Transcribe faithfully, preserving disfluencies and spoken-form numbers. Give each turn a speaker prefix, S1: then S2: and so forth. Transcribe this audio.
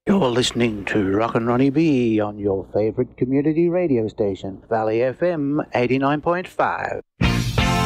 S1: You're listening to Rockin' Ronnie B on your favorite community radio station, Valley F M eighty-nine point five.